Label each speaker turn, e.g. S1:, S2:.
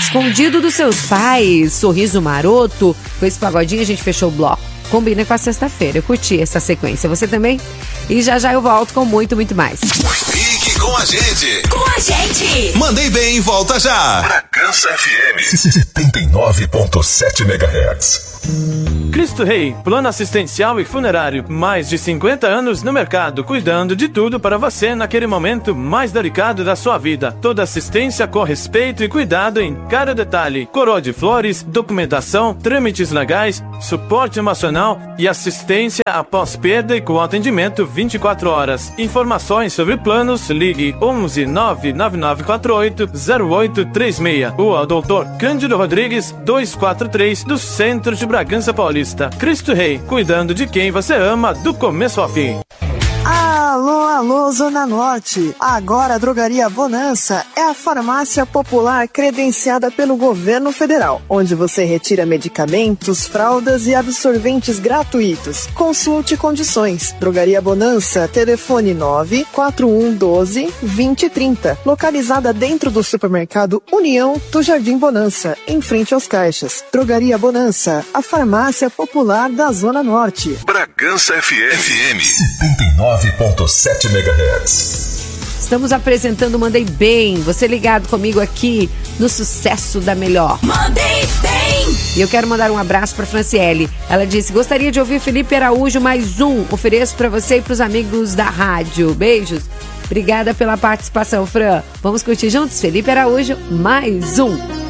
S1: Escondido dos seus pais, Sorriso Maroto. Com esse pagodinho a gente fechou o bloco. Combina com a sexta-feira. Eu curti essa sequência. Você também? E já eu volto com muito, muito mais.
S2: Fique com a gente.
S3: Com a gente.
S2: Mandei bem, volta já. Bragança FM 79.7 MHz.
S4: Cristo Rei, plano assistencial e funerário. Mais de 50 anos no mercado, cuidando de tudo para você naquele momento mais delicado da sua vida. Toda assistência com respeito e cuidado em cada detalhe. Coroa de flores, documentação, trâmites legais, suporte emocional e assistência após perda e com atendimento 24 horas. Informações sobre planos, ligue 11 99948 0836 ou ao Dr. Cândido Rodrigues 243 do centro de Bragança Paulista. Cristo Rei, cuidando de quem você ama do começo ao fim.
S5: Alô, Zona Norte. Agora a Drogaria Bonança é a farmácia popular credenciada pelo governo federal, onde você retira medicamentos, fraldas e absorventes gratuitos. Consulte condições. Drogaria Bonança, telefone 94112-2030. Localizada dentro do supermercado União do Jardim Bonança, em frente aos caixas. Drogaria Bonança, a farmácia popular da Zona Norte.
S2: Bragança FM 79.7 MHz.
S1: Estamos apresentando Mandei Bem. Você ligado comigo aqui no sucesso da melhor.
S3: Mandei Bem.
S1: E eu quero mandar um abraço para Franciele. Ela disse: gostaria de ouvir Felipe Araújo mais um. Ofereço para você e para os amigos da rádio. Beijos. Obrigada pela participação, Fran. Vamos curtir juntos? Felipe Araújo, mais um.